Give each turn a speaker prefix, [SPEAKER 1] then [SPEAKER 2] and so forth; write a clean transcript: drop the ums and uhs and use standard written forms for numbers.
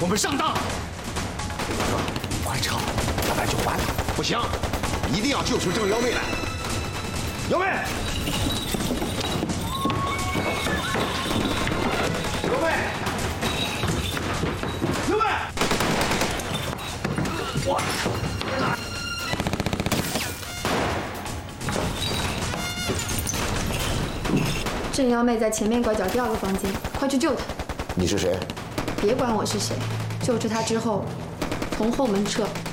[SPEAKER 1] 们上当。
[SPEAKER 2] 哥，快撤，要不然就完了。不行，一定要救出郑幺妹来。幺妹，幺妹，幺妹，我操！
[SPEAKER 3] 郑幺妹在前面拐角第2个房间，快去救她！
[SPEAKER 2] 你是谁？
[SPEAKER 3] 别管我是谁，救出她之后，从后门撤。